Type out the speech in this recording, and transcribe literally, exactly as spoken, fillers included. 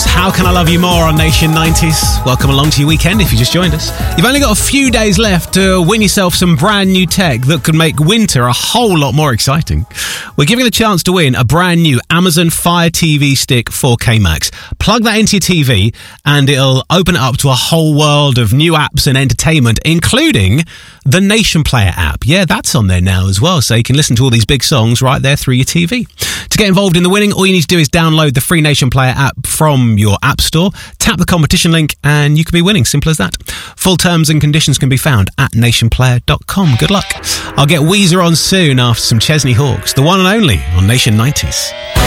Rose, How Can I Love You More on Nation nineties. Welcome along to your weekend if you just joined us. You've only got a few days left to win yourself some brand new tech that could make winter a whole lot more exciting. We're giving you the chance to win a brand new Amazon Fire T V Stick four K Max. Plug that into your T V and it'll open it up to a whole world of new apps and entertainment, including the Nation Player app. Yeah, that's on there now as well, so you can listen to all these big songs right there through your T V. To get involved in the winning, all you need to do is download the free Nation Player app from your app store, tap the competition link, and you could be winning. Simple as that. Full terms and conditions can be found at nation player dot com. Good luck. I'll get Weezer on soon after some Chesney Hawkes, the one and only on Nation nineties.